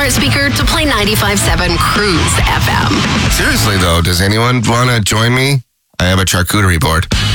smart speaker to play 95.7 Cruise FM. Seriously, though, does anyone want to join me? I have a charcuterie board.